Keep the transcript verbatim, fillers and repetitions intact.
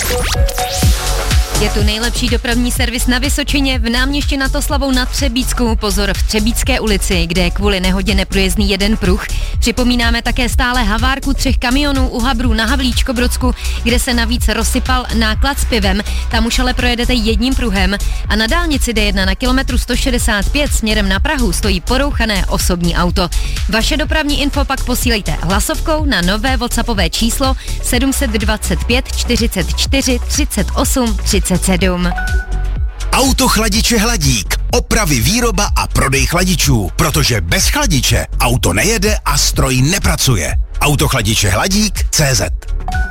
Je tu nejlepší dopravní servis na Vysočině, v náměstí nad Oslavou nad Třebíckou. Pozor, v Třebícké ulici, kde je kvůli nehodě neprůjezdný jeden pruh. Připomínáme také stále havárku třech kamionů u Habrů na Havlíčkobrodsku, kde se navíc rozsypal náklad s pivem. Tam už ale projedete jedním pruhem. A na dálnici D jedna na kilometru sto šedesát pět směrem na Prahu stojí porouchané osobní auto. Vaše dopravní info pak posílejte hlasovkou na nové WhatsAppové číslo sedm set dvacet pět čtyřicet čtyři třicet osm třicet sedm. Autochladiče Hladík. Opravy, výroba a prodej chladičů. Protože bez chladiče auto nejede a stroj nepracuje. Autochladiče Hladík tečka cé zet.